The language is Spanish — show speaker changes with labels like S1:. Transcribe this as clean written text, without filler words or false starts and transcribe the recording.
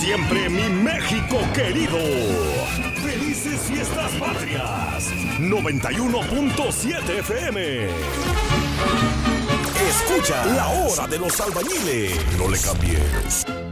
S1: siempre, mi México querido. ¡Felices Fiestas Patrias! 91.7 FM. Escucha La Hora de los Albañiles. No le cambies.